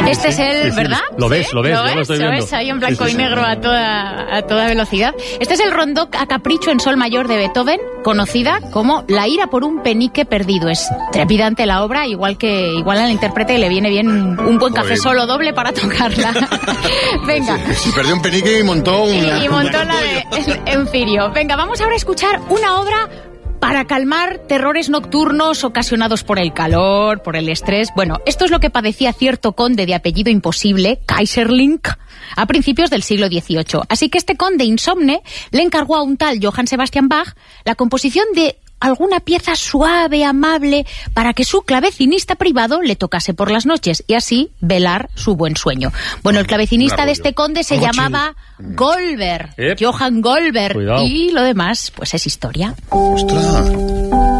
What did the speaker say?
Este es el, ¿verdad? Lo ves, yo lo estoy viendo. Lo ves ahí en blanco y negro a toda velocidad. Este es el rondó a capricho en sol mayor de Beethoven, conocida como La ira por un penique perdido. Es trepidante la obra, igual al intérprete le viene bien un buen café solo doble para tocarla. Venga. Sí, perdió un penique y montó una... Y montó la de Enfirio. Venga, vamos ahora a escuchar una obra para calmar terrores nocturnos ocasionados por el calor, por el estrés. Bueno, esto es lo que padecía cierto conde de apellido imposible, Kaiserling, a principios del siglo XVIII. Así que este conde insomne le encargó a un tal Johann Sebastian Bach la composición de alguna pieza suave, amable, para que su clavecinista privado le tocase por las noches y así velar su buen sueño. Bueno, el clavecinista de este conde se llamaba Goldberg, Johann Goldberg. Cuidado. Y lo demás, pues es historia. ¡Ostras!